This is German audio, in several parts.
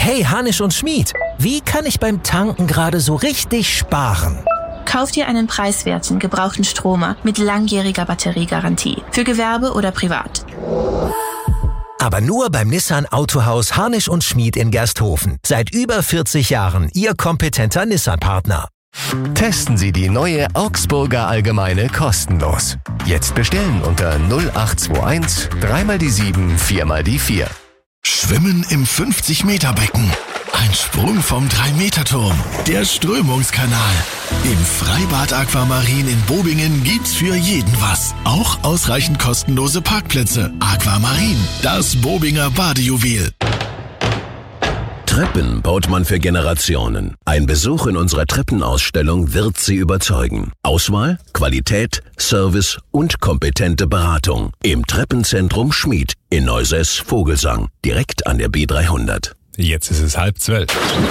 Hey Hanisch und Schmied, wie kann ich beim Tanken gerade so richtig sparen? Kauf dir einen preiswerten, gebrauchten Stromer mit langjähriger Batteriegarantie. Für Gewerbe oder privat. Aber nur beim Nissan Autohaus Harnisch und Schmied in Gersthofen. Seit über 40 Jahren Ihr kompetenter Nissan-Partner. Testen Sie die neue Augsburger Allgemeine kostenlos. Jetzt bestellen unter 0821 3x7 4x4. Schwimmen im 50-Meter-Becken. Ein Sprung vom 3-Meter-Turm. Der Strömungskanal. Im Freibad Aquamarin in Bobingen gibt's für jeden was. Auch ausreichend kostenlose Parkplätze. Aquamarin, das Bobinger Badejuwel. Treppen baut man für Generationen. Ein Besuch in unserer Treppenausstellung wird Sie überzeugen. Auswahl, Qualität, Service und kompetente Beratung. Im Treppenzentrum Schmied in Neusäß-Vogelsang, direkt an der B300. Jetzt ist es 11:30.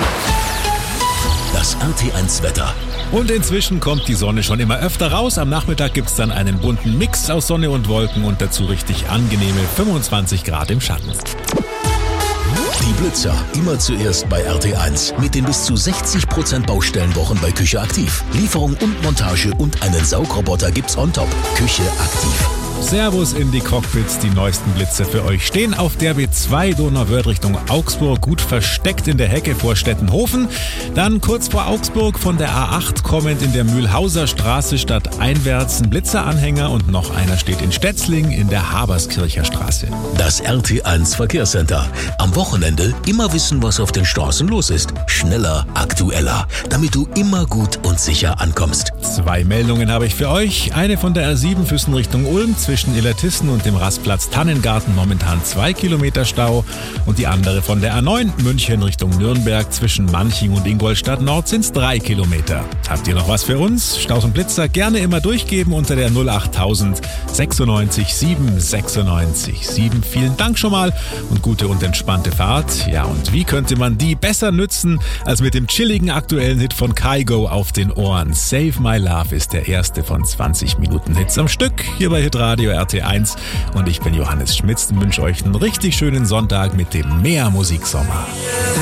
Das RT1-Wetter. Und inzwischen kommt die Sonne schon immer öfter raus. Am Nachmittag gibt's dann einen bunten Mix aus Sonne und Wolken und dazu richtig angenehme 25 Grad im Schatten. Die Blitzer, immer zuerst bei RT1. Mit den bis zu 60% Baustellenwochen bei Küche Aktiv. Lieferung und Montage und einen Saugroboter gibt's on top. Küche Aktiv. Servus in die Cockpits, die neuesten Blitze für euch stehen auf der B2 Donauwörth Richtung Augsburg, gut versteckt in der Hecke vor Stettenhofen. Dann kurz vor Augsburg von der A8 kommend in der Mühlhauser Straße stadteinwärts ein Blitzeranhänger und noch einer steht in Stetzling in der Haberskircher Straße. Das RT1 Verkehrscenter. Am Wochenende immer wissen, was auf den Straßen los ist. Schneller, aktueller, damit du immer gut und sicher ankommst. 2 Meldungen habe ich für euch. Eine von der R7 Füssen Richtung Ulm. Zwischen Illertissen und dem Rastplatz Tannengarten momentan 2 Kilometer Stau und die andere von der A9 München Richtung Nürnberg zwischen Manching und Ingolstadt Nord sind es 3 Kilometer. Habt ihr noch was für uns? Staus und Blitzer gerne immer durchgeben unter der 08000 96 7 96 7. Vielen Dank schon mal und gute und entspannte Fahrt. Ja, und wie könnte man die besser nützen als mit dem chilligen aktuellen Hit von Kygo auf den Ohren? Save My Love ist der erste von 20 Minuten Hits am Stück hier bei Hitradio RT1 und ich bin Johannes Schmitz und wünsche euch einen richtig schönen Sonntag mit dem Mehr Musiksommer.